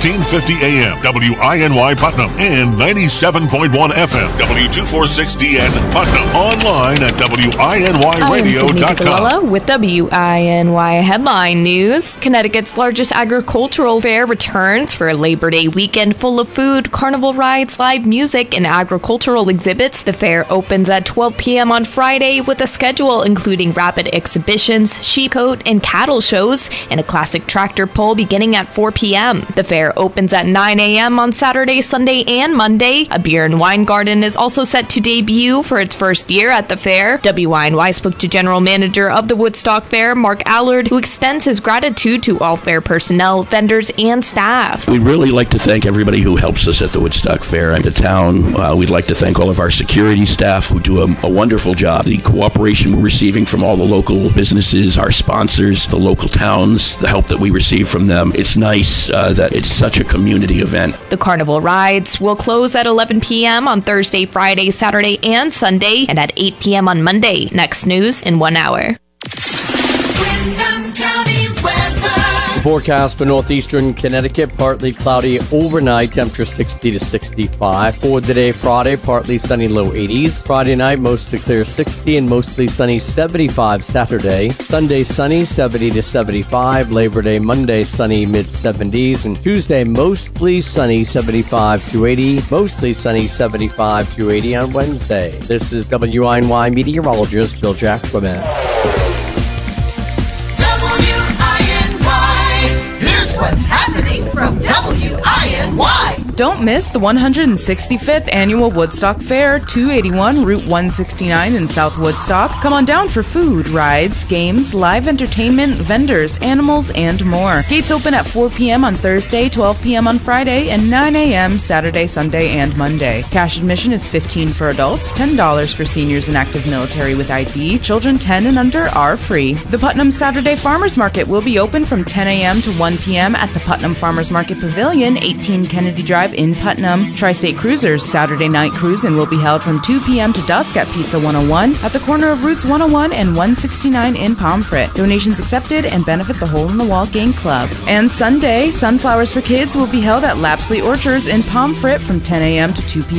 1450 AM, WINY Putnam, and 97.1 FM, W246DN Putnam. Online at WINYradio.com. With WINY headline news. Connecticut's largest agricultural fair returns for a Labor Day weekend full of food, carnival rides, live music, and agricultural exhibits. The fair opens at 12 p.m. on Friday with a schedule including rapid exhibitions, sheep coat and cattle shows, and a classic tractor pull beginning at 4 p.m. The fair opens at 9 a.m. on Saturday, Sunday, and Monday. A beer and wine garden is also set to debut for its first year at the fair. WINY spoke to General Manager of the Woodstock Fair, Mark Allard, who extends his gratitude to all fair personnel, vendors, and staff. We'd really like to thank everybody who helps us at the Woodstock Fair and the town. We'd like to thank all of our security staff who do a wonderful job. The cooperation we're receiving from all the local businesses, our sponsors, the local towns, the help that we receive from them. It's nice that it's such a community event. The carnival rides will close at 11 p.m. on Thursday, Friday, Saturday, and Sunday, and at 8 p.m. on Monday. Next news in 1 hour. Forecast for northeastern Connecticut, partly cloudy overnight, temperature 60 to 65. For today, Friday, partly sunny, low 80s. Friday night, mostly clear, 60, and mostly sunny, 75 Saturday. Sunday, sunny, 70 to 75. Labor Day, Monday, sunny, mid-70s. And Tuesday, mostly sunny, 75 to 80. Mostly sunny, 75 to 80 on Wednesday. This is WINY meteorologist Bill Jackman. What's happening from WINY? Don't miss the 165th Annual Woodstock Fair, 281 Route 169 in South Woodstock. Come on down for food, rides, games, live entertainment, vendors, animals, and more. Gates open at 4 p.m. on Thursday, 12 p.m. on Friday, and 9 a.m. Saturday, Sunday, and Monday. Cash admission is $15 for adults, $10 for seniors and active military with ID. Children 10 and under are free. The Putnam Saturday Farmers Market will be open from 10 a.m. to 1 p.m. at the Putnam Farmers Market Pavilion, 18 Kennedy Drive in Putnam. Tri-State Cruisers Saturday night cruising will be held from 2 p.m. to dusk at Pizza 101 at the corner of Routes 101 and 169 in Pomfret. Donations accepted and benefit the Hole in the Wall Game Club. And Sunday, Sunflowers for Kids will be held at Lapsley Orchards in Pomfret from 10 a.m. to 2 p.m.